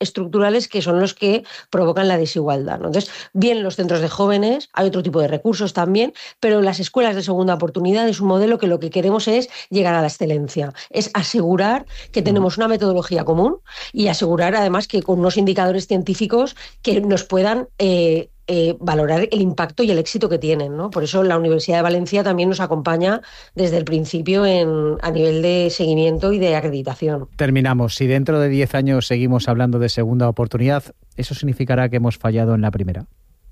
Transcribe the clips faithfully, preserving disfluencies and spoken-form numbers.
estructurales que son los que provocan la desigualdad, ¿no? Entonces, bien los centros de jóvenes, hay otro tipo de recursos también, pero las escuelas de segunda oportunidad es un modelo que lo que queremos es llegar a la excelencia, es asegurar que tenemos una metodología común y asegurar además que con unos indicadores científicos que nos puedan eh, eh, valorar el impacto y el éxito que tienen, ¿no? Por eso la Universidad de Valencia también nos acompaña desde el principio en, a nivel de seguimiento y de acreditación. Terminamos. Si dentro de diez años seguimos hablando de segunda oportunidad, ¿eso significará que hemos fallado en la primera?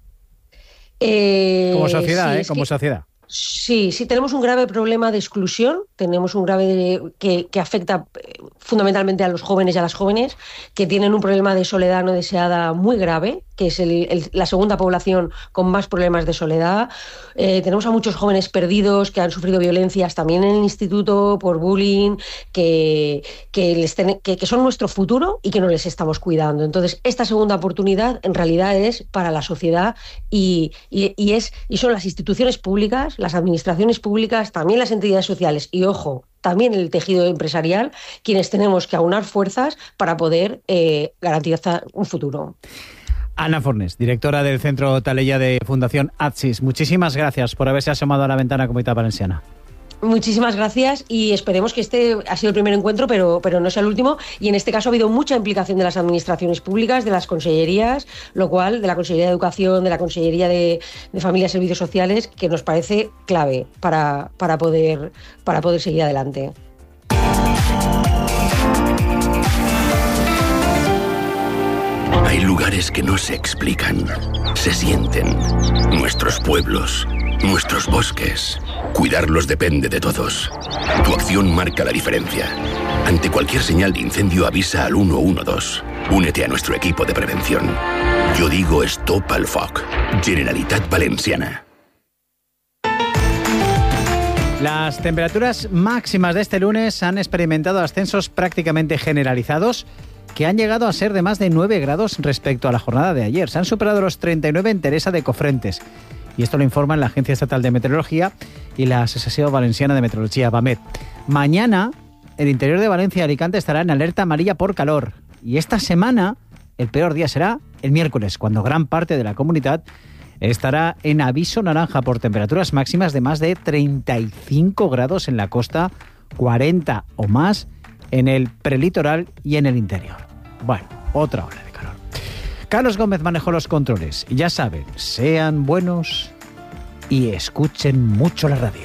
Eh, como sociedad, sí, ¿eh? Como que... sociedad. Sí, sí, tenemos un grave problema de exclusión, tenemos un grave que, que afecta fundamentalmente a los jóvenes y a las jóvenes, que tienen un problema de soledad no deseada muy grave, que es el, el, la segunda población con más problemas de soledad. Eh, tenemos a muchos jóvenes perdidos que han sufrido violencias también en el instituto por bullying, que, que, les ten, que, que son nuestro futuro y que no les estamos cuidando. Entonces, esta segunda oportunidad en realidad es para la sociedad y, y, y, es, y son las instituciones públicas, las administraciones públicas, también las entidades sociales y, ojo, también el tejido empresarial, quienes tenemos que aunar fuerzas para poder eh, garantizar un futuro. Ana Fornés, directora del Centro Taleya de Fundación ATSIS. Muchísimas gracias por haberse asomado a la ventana Comunitat Valenciana. Muchísimas gracias y esperemos que este ha sido el primer encuentro, pero, pero no sea el último. Y en este caso ha habido mucha implicación de las administraciones públicas, de las consellerías, lo cual, de la Consellería de Educación, de la Consellería de, de Familia y Servicios Sociales, que nos parece clave para, para, poder, para poder seguir adelante. Hay lugares que no se explican, se sienten. Nuestros pueblos, nuestros bosques. Cuidarlos depende de todos. Tu acción marca la diferencia. Ante cualquier señal de incendio avisa al uno uno dos. Únete a nuestro equipo de prevención. Yo digo Stop al Foc. Generalitat Valenciana. Las temperaturas máximas de este lunes han experimentado ascensos prácticamente generalizados que han llegado a ser de más de nueve grados respecto a la jornada de ayer. Se han superado los treinta y nueve en Teresa de Cofrentes. Y esto lo informan la Agencia Estatal de Meteorología y la Asociación Valenciana de Meteorología, VAMET. Mañana, el interior de Valencia y Alicante estará en alerta amarilla por calor. Y esta semana, el peor día será el miércoles, cuando gran parte de la comunidad estará en aviso naranja por temperaturas máximas de más de treinta y cinco grados en la costa, cuarenta o más en el prelitoral y en el interior. Bueno, otra ola de calor. Carlos Gómez manejó los controles. Y ya saben, sean buenos y escuchen mucho la radio.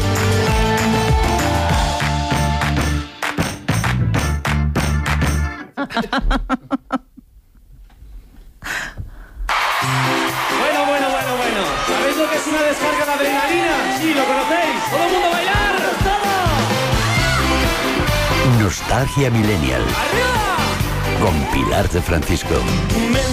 Bueno, bueno, bueno, bueno. ¿Sabéis lo que es una descarga de adrenalina? Sí, ¿lo conocéis? ¡Todo el mundo a bailar! ¡Todo! Nostalgia Millennial. ¡Arriba! Con Pilar de Francisco.